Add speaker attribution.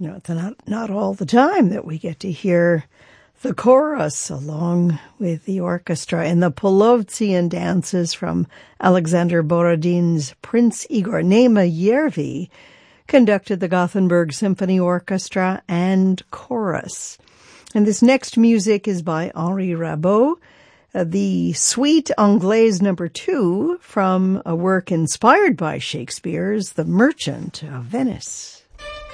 Speaker 1: It's not all the time that we get to hear the chorus along with the orchestra in the Polovtsian dances from Alexander Borodin's Prince Igor. Nema Yervi conducted the Gothenburg Symphony Orchestra and chorus. And this next music is by Henri Rabault, the Suite Anglaise No. 2 from a work inspired by Shakespeare's The Merchant of Venice.